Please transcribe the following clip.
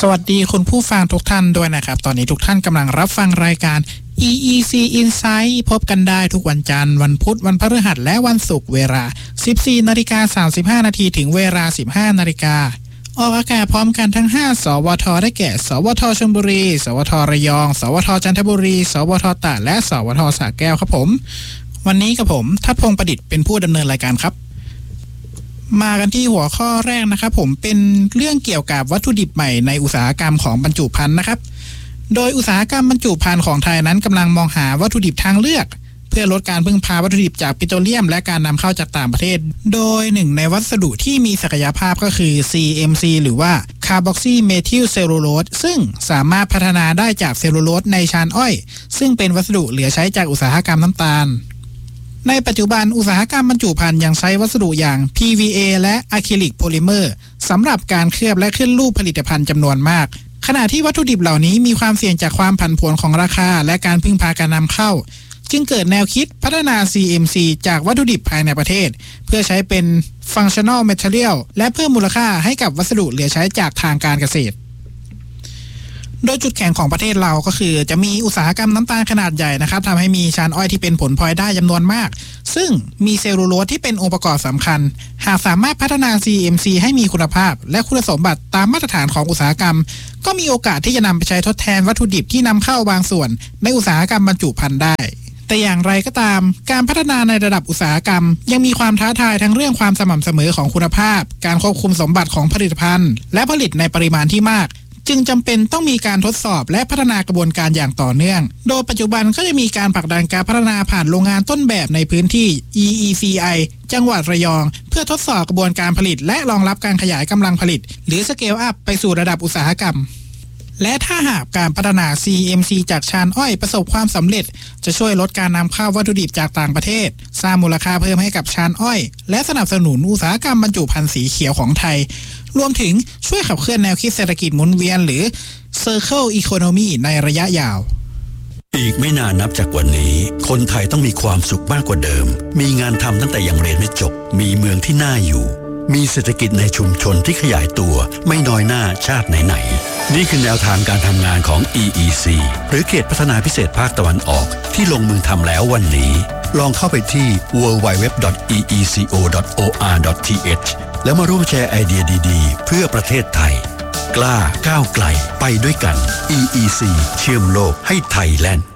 สวัสดีคุณผู้ฟังทุกท่านด้วยนะครับตอนนี้ทุกท่านกำลังรับฟังรายการ EEC Insight พบกันได้ทุกวันจันทร์วันพุธวันพฤหัสและวันศุกร์เวลา 14:35 นาทีถึงเวลา 15 นาฬิกาออกอากาศพร้อมกันทั้ง5สวทได้แก่สวทชลบุรีสวทระยองสวทจันทบุรีสวทตราดและสวทสระแก้วครับผมวันนี้กับผมทัศน์พงษ์ประดิษฐ์เป็นผู้ดำเนินรายการครับมากันที่หัวข้อแรกนะครับผมเป็นเรื่องเกี่ยวกับวัตถุดิบใหม่ในอุตสาหกรรมของบรรจุภัณฑ์นะครับโดยอุตสาหกรรมบรรจุภัณฑ์ของไทยนั้นกำลังมองหาวัตถุดิบทางเลือกเพื่อลดการพึ่งพาวัตถุดิบจากปิโตรเลียมและการนำเข้าจากต่างประเทศโดยหนึ่งในวัสดุที่มีศักยภาพก็คือ CMC หรือว่า Carboxy Methyl Cellulose ซึ่งสามารถพัฒนาได้จากเซลลูโลสในชานอ้อยซึ่งเป็นวัสดุเหลือใช้จากอุตสาหกรรมน้ำตาลในปัจจุบันอุตสาหกรรมบรรจุภัณฑ์ยังใช้วัสดุอย่าง PVA และอะคริลิกโพลิเมอร์สำหรับการเคลือบและขึ้นรูปผลิตภัณฑ์จำนวนมากขณะที่วัตถุดิบเหล่านี้มีความเสี่ยงจากความผันผวนของราคาและการพึ่งพาการนำเข้าจึงเกิดแนวคิดพัฒนา CMC จากวัตถุดิบภายในประเทศเพื่อใช้เป็น Functional Material และเพิ่มมูลค่าให้กับวัสดุเหลือใช้จากทางการเกษตรโดยจุดแข็งของประเทศเราก็คือจะมีอุตสาหกรรมน้ำตาลขนาดใหญ่นะครับทำให้มีชานอ้อยที่เป็นผลพลอยได้จำนวนมากซึ่งมีเซลลูโลสที่เป็นองค์ประกอบสำคัญหากสามารถพัฒนา CMC ให้มีคุณภาพและคุณสมบัติตามมาตรฐานของอุตสาหกรรมก็มีโอกาสที่จะนำไปใช้ทดแทนวัตถุดิบที่นำเข้าบางส่วนในอุตสาหกรรมบรรจุภัณฑ์ได้แต่อย่างไรก็ตามการพัฒนาในระดับอุตสาหกรรมยังมีความท้าทายทั้งเรื่องความสม่ำเสมอของคุณภาพการควบคุมสมบัติของผลิตภัณฑ์และผลิตในปริมาณที่มากจึงจำเป็นต้องมีการทดสอบและพัฒนากระบวนการอย่างต่อเนื่องโดยปัจจุบันก็จะมีการผลักดันการพัฒนาผ่านโรงงานต้นแบบในพื้นที่ EECI จังหวัดระยองเพื่อทดสอบกระบวนการผลิตและรองรับการขยายกำลังผลิตหรือ Scale Up ไปสู่ระดับอุตสาหกรรมและถ้าหากการพัฒนา CMC จากชานอ้อยประสบความสำเร็จจะช่วยลดการนำเข้าวัตถุดิบจากต่างประเทศสร้างมูลค่าเพิ่มให้กับชานอ้อยและสนับสนุนอุตสาหกรรมบรรจุภัณฑ์สีเขียวของไทยรวมถึงช่วยขับเคลื่อนแนวคิดเศรษฐกิจหมุนเวียนหรือ Circle Economy ในระยะยาวอีกไม่นานนับจากวันนี้คนไทยต้องมีความสุขมากกว่าเดิมมีงานทำตั้งแต่ยังเรียนไม่จบมีเมืองที่น่าอยู่มีเศรษฐกิจในชุมชนที่ขยายตัวไม่น้อยหน้าชาติไหนๆนี่คือแนวทางการทำงานของ EEC หรือเขตพัฒนาพิเศษภาคตะวันออกที่ลงมือทำแล้ววันนี้ลองเข้าไปที่ www.eeco.or.th แล้วมาร่วมแชร์ไอเดียดีๆเพื่อประเทศไทยกล้าก้าวไกลไปด้วยกัน EEC เชื่อมโลกให้ไทยแลนด์